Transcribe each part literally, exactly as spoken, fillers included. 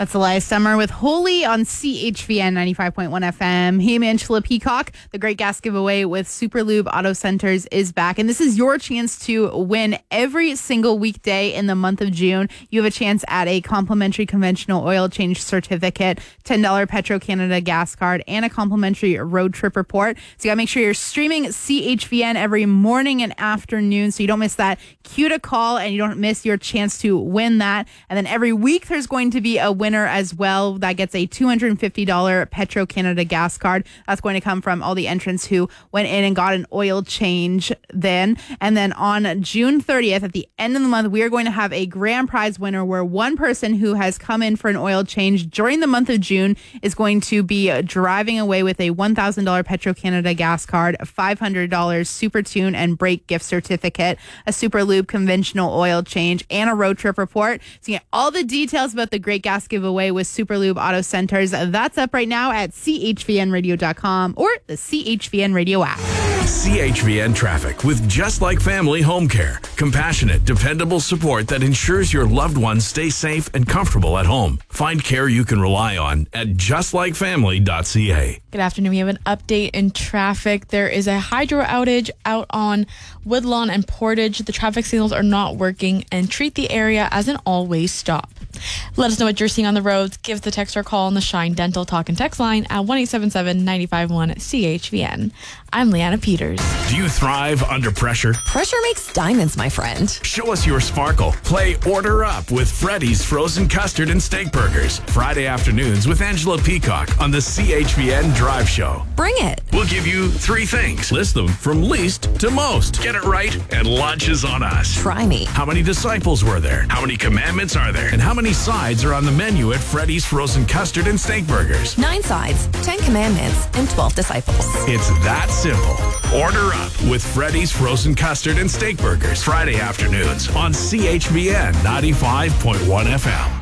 That's Elias Summer with Holy on C H V N ninety-five point one F M. Hey, I'm Angela Peacock. The Great Gas Giveaway with Superlube Auto Centers is back. And this is your chance to win every single weekday in the month of June. You have a chance at a complimentary conventional oil change certificate, ten dollars Petro-Canada gas card, and a complimentary road trip report. So you got to make sure you're streaming C H V N every morning and afternoon so you don't miss that cue to call and you don't miss your chance to win that. And then every week there's going to be a winner as well that gets a two hundred fifty dollars Petro-Canada gas card. That's going to come from all the entrants who went in and got an oil change then. And then on June thirtieth, at the end of the month, we are going to have a grand prize winner where one person who has come in for an oil change during the month of June is going to be driving away with a one thousand dollars Petro-Canada gas card, a five hundred dollars Super Tune and Brake gift certificate, a Superlube conventional oil change, and a road trip report. So you get all the details about the Great Gas Giveaway with Superlube Auto Centers. That's up right now at C H V N radio dot com or the C H V N Radio app. C H V N Traffic with Just Like Family Home Care. Compassionate, dependable support that ensures your loved ones stay safe and comfortable at home. Find care you can rely on at just like family dot c a. Good afternoon. We have an update in traffic. There is a hydro outage out on Woodlawn and Portage. The traffic signals are not working, and treat the area as an all-way stop. Let us know what you're seeing on the roads. Give the text or call on the Shine Dental Talk and Text line at one eight seven seven, nine five one, C H V N. I'm Leanna Peters. Do you thrive under pressure? Pressure makes diamonds, my friend. Show us your sparkle. Play Order Up with Freddy's Frozen Custard and Steak Burgers. Friday afternoons with Angela Peacock on the C H V N Drive Show. Bring it. We'll give you three things. List them from least to most. Get it right, and lunch is on us. Try me. How many disciples were there? How many commandments are there? And how many sides are on the menu at Freddy's Frozen Custard and Steak Burgers? Nine sides, ten commandments, and twelve disciples. It's that simple. Order Up with Freddy's Frozen Custard and Steak Burgers. Friday afternoons on C H V N ninety-five point one F M.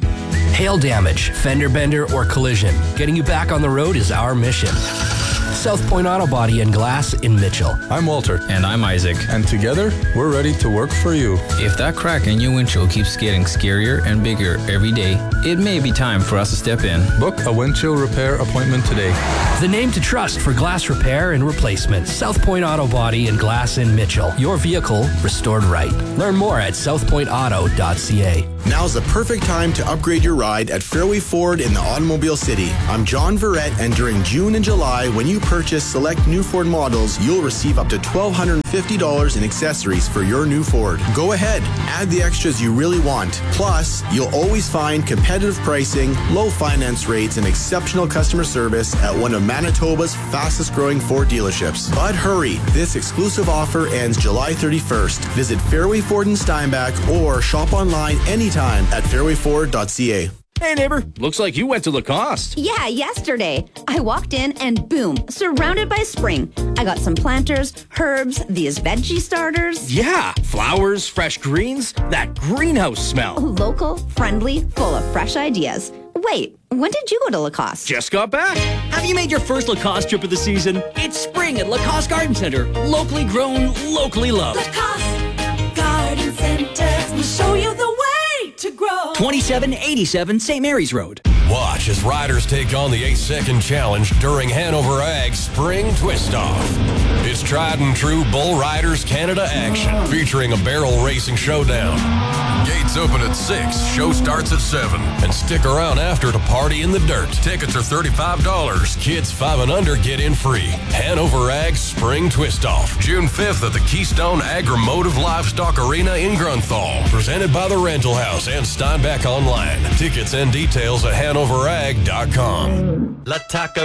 Hail damage, fender bender, or collision. Getting you back on the road is our mission. South Point Auto Body and Glass in Mitchell. I'm Walter. And I'm Isaac. And together, we're ready to work for you. If that crack in your windshield keeps getting scarier and bigger every day, it may be time for us to step in. Book a windshield repair appointment today. The name to trust for glass repair and replacement. South Point Auto Body and Glass in Mitchell. Your vehicle restored right. Learn more at south point auto dot c a. Now's the perfect time to upgrade your ride at Fairway Ford in the Automobile City. I'm John Verrett, and during June and July, when you purchase select new Ford models, you'll receive up to one thousand two hundred fifty dollars in accessories for your new Ford. Go ahead, add the extras you really want. Plus, you'll always find competitive pricing, low finance rates, and exceptional customer service at one of Manitoba's fastest growing Ford dealerships. But hurry, this exclusive offer ends July thirty-first. Visit Fairway Ford in Steinbach or shop online anytime at fairway ford dot c a. Hey, neighbor. Looks like you went to Lacoste. Yeah, yesterday. I walked in and boom, surrounded by spring. I got some planters, herbs, these veggie starters. Yeah, flowers, fresh greens, that greenhouse smell. Local, friendly, full of fresh ideas. Wait, when did you go to Lacoste? Just got back. Have you made your first Lacoste trip of the season? It's spring at Lacoste Garden Center. Locally grown, locally loved. Lacoste Garden Center will show you the way to grow. twenty-seven eighty-seven Saint Mary's Road. Watch as riders take on the eight-second challenge during Hanover Ag's Spring Twist-Off. It's tried and true Bull Riders Canada action, featuring a barrel racing showdown. Gates open at six, show starts at seven, and stick around after to party in the dirt. Tickets are thirty-five dollars. Kids five and under get in free. Hanover Ag's Spring Twist-Off, June fifth at the Keystone Agri-Motive Livestock Arena in Grunthal. Presented by the Rental House and Steinbach Online. Tickets and details at hanover ag dot com. La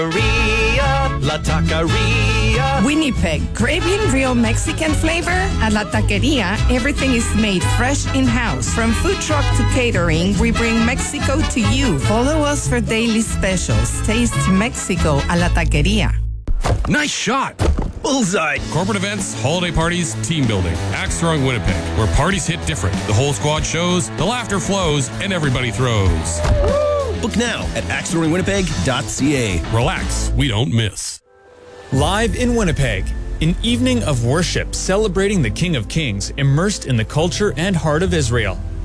Taqueria, La Taqueria. Winnipeg, craving real Mexican flavor? At La Taqueria, everything is made fresh in-house. From food truck to catering, we bring Mexico to you. Follow us for daily specials. Taste Mexico a La Taqueria. Nice shot. Bullseye. Corporate events, holiday parties, team building. Axe Throwing Winnipeg, where parties hit different. The whole squad shows, the laughter flows, and everybody throws. Book now at axe throwing winnipeg dot c a. Relax, we don't miss. Live in Winnipeg, an evening of worship celebrating the King of Kings, immersed in the culture and heart of Israel.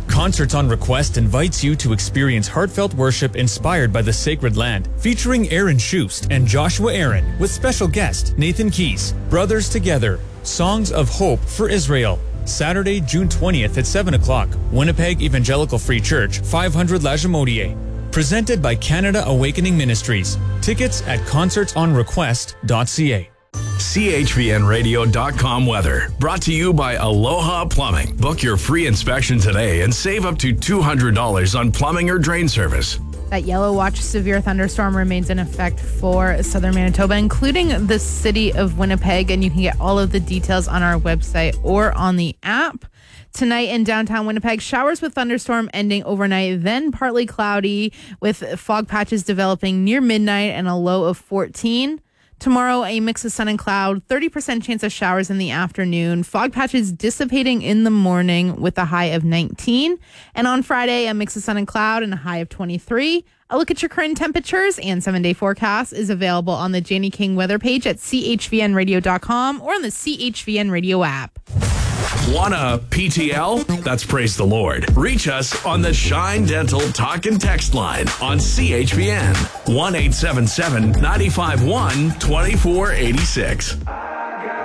Concerts on Request invites you to experience heartfelt worship inspired by the sacred land, featuring Aaron Schust and Joshua Aaron, with special guest Nathan Keys. Brothers Together, Songs of Hope for Israel. Saturday, June twentieth at seven o'clock. Winnipeg Evangelical Free Church, five hundred La Jamodier. Presented by Canada Awakening Ministries. Tickets at concerts on request dot c a. C H V N radio dot com weather. Brought to you by Aloha Plumbing. Book your free inspection today and save up to two hundred dollars on plumbing or drain service. That yellow watch severe thunderstorm remains in effect for southern Manitoba, including the city of Winnipeg. And you can get all of the details on our website or on the app. Tonight in downtown Winnipeg, showers with thunderstorm ending overnight, then partly cloudy with fog patches developing near midnight and a low of fourteen. Tomorrow, a mix of sun and cloud, thirty percent chance of showers in the afternoon, fog patches dissipating in the morning with a high of nineteen. And on Friday, a mix of sun and cloud and a high of twenty-three. A look at your current temperatures and seven-day forecast is available on the Janie King weather page at c h v n radio dot com or on the C H V N Radio app. Want a P T L? That's praise the Lord. Reach us on the Shine Dental Talk and Text line on C H V N. one eight seven seven, nine five one, two four eight six.